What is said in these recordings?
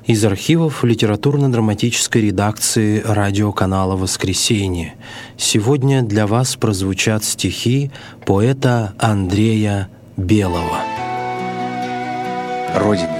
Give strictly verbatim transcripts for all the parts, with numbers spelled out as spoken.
Из архивов литературно-драматической редакции радиоканала «Воскресенье» сегодня для вас прозвучат стихи поэта Андрея Белого. Родине.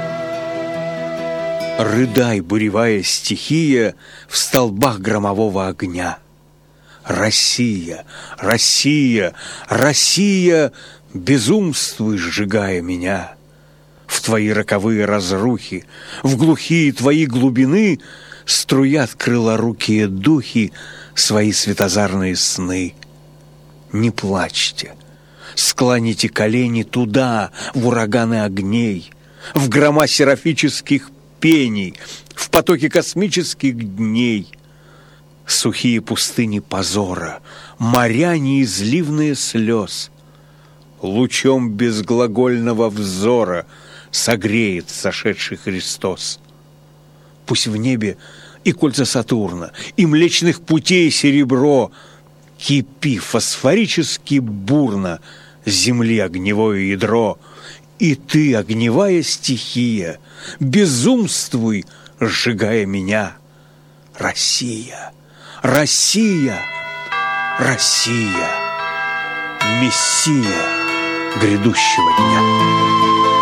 Рыдай, буревая стихия, в столбах громового огня. Россия, Россия, Россия, безумствуй, сжигая меня. В твои роковые разрухи, в глухие твои глубины струят крылорукие духи свои светозарные сны. Не плачьте, склоните колени туда, в ураганы огней, в грома серафических пений, в потоки космических дней. Сухие пустыни позора, моря неизливные слез, лучом безглагольного взора согреет сошедший Христос. Пусть в небе и кольца Сатурна, и Млечных путей серебро, кипи фосфорически бурно земли огневое ядро, и ты, огневая стихия, безумствуй, сжигая меня. Россия, Россия, Россия, Мессия грядущего дня.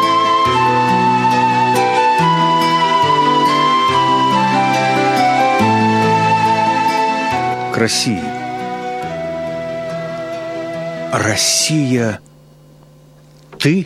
К России. Россия, ты?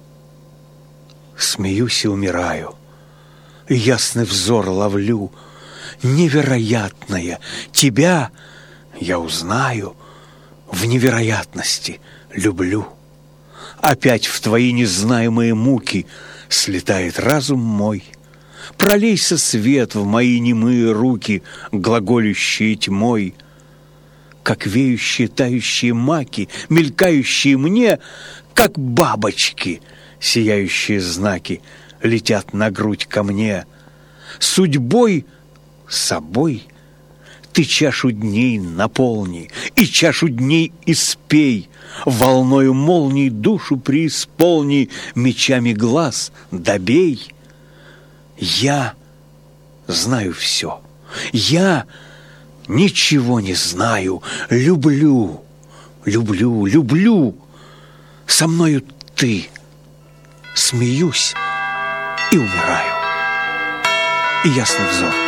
Смеюсь и умираю, ясный взор ловлю, невероятное, тебя я узнаю, в невероятности люблю. Опять в твои незнаемые муки слетает разум мой. Пролейся свет в мои немые руки, глаголющие тьмой. Как веющие тающие маки, мелькающие мне, как бабочки, сияющие знаки, летят на грудь ко мне. Судьбой, собой ты чашу дней наполни, и чашу дней испей, волною молний душу преисполни, мечами глаз добей. Я знаю все, я ничего не знаю, люблю, люблю, люблю. Со мною ты, смеюсь и умираю, и ясный взор